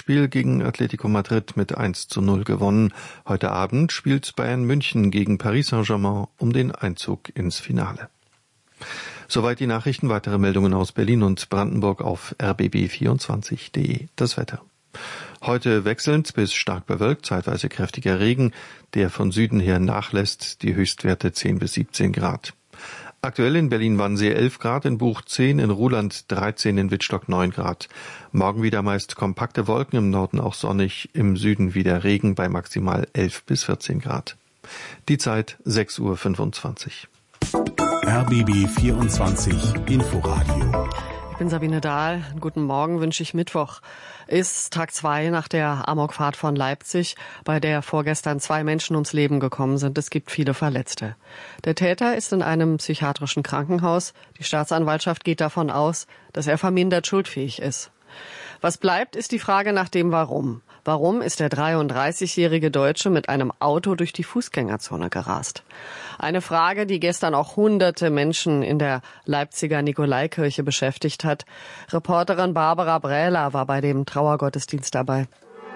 Rückspiel gegen Atletico Madrid mit 1:0 gewonnen. Heute Abend spielt Bayern München gegen Paris Saint-Germain um den Einzug ins Finale. Soweit die Nachrichten. Weitere Meldungen aus Berlin und Brandenburg auf rbb24.de. Das Wetter. Heute wechselnd bis stark bewölkt, zeitweise kräftiger Regen, der von Süden her nachlässt, die Höchstwerte 10 bis 17 Grad. Aktuell in Berlin-Wannsee 11 Grad, in Buch 10, in Ruhland 13, in Wittstock 9 Grad. Morgen wieder meist kompakte Wolken, im Norden auch sonnig, im Süden wieder Regen bei maximal 11 bis 14 Grad. Die Zeit 6:25 Uhr. RBB 24 Inforadio. Ich bin Sabine Dahl. Guten Morgen wünsche ich. Mittwoch ist Tag 2 nach der Amokfahrt von Leipzig, bei der vorgestern 2 Menschen ums Leben gekommen sind. Es gibt viele Verletzte. Der Täter ist in einem psychiatrischen Krankenhaus. Die Staatsanwaltschaft geht davon aus, dass er vermindert schuldfähig ist. Was bleibt, ist die Frage nach dem Warum. Warum ist der 33-jährige Deutsche mit einem Auto durch die Fußgängerzone gerast? Eine Frage, die gestern auch hunderte Menschen in der Leipziger Nikolaikirche beschäftigt hat. Reporterin Barbara Brähler war bei dem Trauergottesdienst dabei.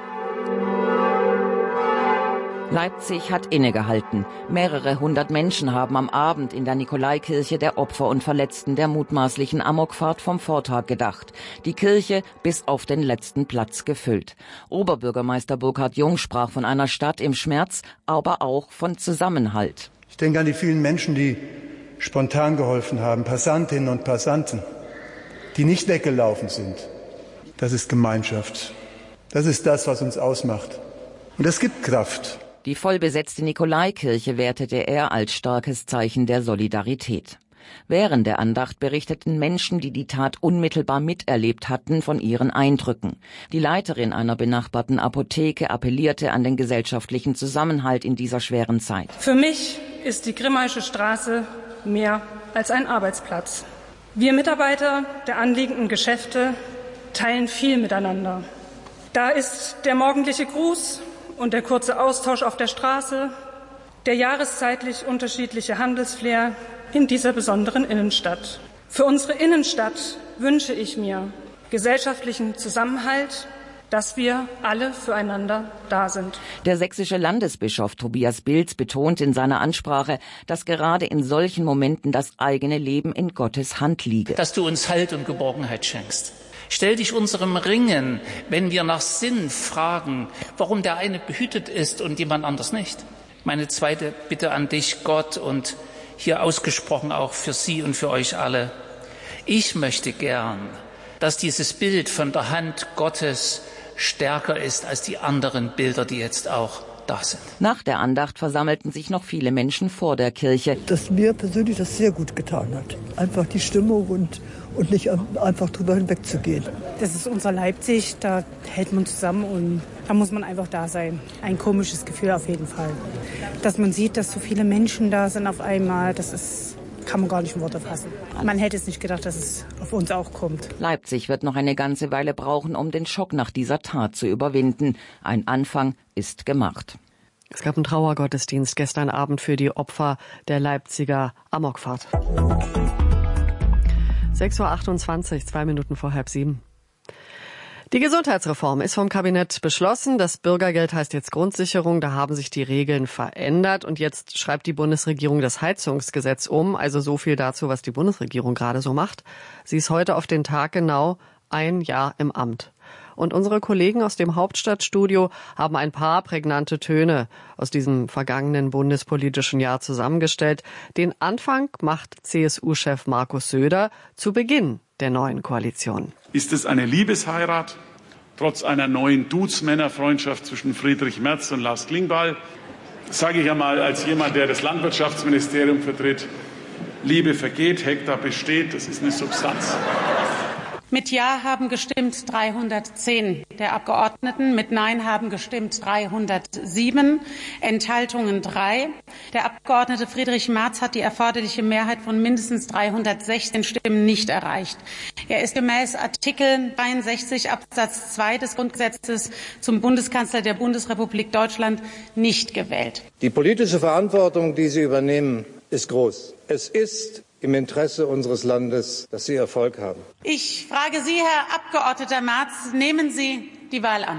Leipzig hat innegehalten. Mehrere hundert Menschen haben am Abend in der Nikolaikirche der Opfer und Verletzten der mutmaßlichen Amokfahrt vom Vortag gedacht. Die Kirche bis auf den letzten Platz gefüllt. Oberbürgermeister Burkhard Jung sprach von einer Stadt im Schmerz, aber auch von Zusammenhalt. Ich denke an die vielen Menschen, die spontan geholfen haben, Passantinnen und Passanten, die nicht weggelaufen sind. Das ist Gemeinschaft. Das ist das, was uns ausmacht. Und es gibt Kraft. Die vollbesetzte Nikolaikirche wertete er als starkes Zeichen der Solidarität. Während der Andacht berichteten Menschen, die die Tat unmittelbar miterlebt hatten, von ihren Eindrücken. Die Leiterin einer benachbarten Apotheke appellierte an den gesellschaftlichen Zusammenhalt in dieser schweren Zeit. Für mich ist die Grimmaische Straße mehr als ein Arbeitsplatz. Wir Mitarbeiter der anliegenden Geschäfte teilen viel miteinander. Da ist der morgendliche Gruß und der kurze Austausch auf der Straße, der jahreszeitlich unterschiedliche Handelsflair in dieser besonderen Innenstadt. Für unsere Innenstadt wünsche ich mir gesellschaftlichen Zusammenhalt, dass wir alle füreinander da sind. Der sächsische Landesbischof Tobias Bilz betont in seiner Ansprache, dass gerade in solchen Momenten das eigene Leben in Gottes Hand liege. Dass du uns Halt und Geborgenheit schenkst. Stell dich unserem Ringen, wenn wir nach Sinn fragen, warum der eine behütet ist und jemand anders nicht. Meine zweite Bitte an dich, Gott, und hier ausgesprochen auch für Sie und für euch alle. Ich möchte gern, dass dieses Bild von der Hand Gottes stärker ist als die anderen Bilder, die jetzt auch da sind. Nach der Andacht versammelten sich noch viele Menschen vor der Kirche. Dass mir persönlich das sehr gut getan hat. Einfach die Stimmung und nicht einfach drüber hinwegzugehen. Das ist unser Leipzig, da hält man zusammen und da muss man einfach da sein. Ein komisches Gefühl auf jeden Fall. Dass man sieht, dass so viele Menschen da sind auf einmal, kann man gar nicht in Worte fassen. Man hätte es nicht gedacht, dass es auf uns auch kommt. Leipzig wird noch eine ganze Weile brauchen, um den Schock nach dieser Tat zu überwinden. Ein Anfang ist gemacht. Es gab einen Trauergottesdienst gestern Abend für die Opfer der Leipziger Amokfahrt. 6:28 Uhr, 2 Minuten vor 6:30. Die Gesundheitsreform ist vom Kabinett beschlossen. Das Bürgergeld heißt jetzt Grundsicherung. Da haben sich die Regeln verändert. Und jetzt schreibt die Bundesregierung das Heizungsgesetz um. Also so viel dazu, was die Bundesregierung gerade so macht. Sie ist heute auf den Tag genau 1 Jahr im Amt. Und unsere Kollegen aus dem Hauptstadtstudio haben ein paar prägnante Töne aus diesem vergangenen bundespolitischen Jahr zusammengestellt. Den Anfang macht CSU-Chef Markus Söder zu Beginn der neuen Koalition. Ist es eine Liebesheirat, trotz einer neuen Dudes-Männerfreundschaft zwischen Friedrich Merz und Lars Klingbeil? Das sage ich ja mal als jemand, der das Landwirtschaftsministerium vertritt. Liebe vergeht, Hektar besteht, das ist eine Substanz. Mit Ja haben gestimmt 310 der Abgeordneten, mit Nein haben gestimmt 307, Enthaltungen 3. Der Abgeordnete Friedrich Merz hat die erforderliche Mehrheit von mindestens 316 Stimmen nicht erreicht. Er ist gemäß Artikel 63 Absatz 2 des Grundgesetzes zum Bundeskanzler der Bundesrepublik Deutschland nicht gewählt. Die politische Verantwortung, die Sie übernehmen, ist groß. Es ist im Interesse unseres Landes, dass Sie Erfolg haben. Ich frage Sie, Herr Abgeordneter Merz, nehmen Sie die Wahl an?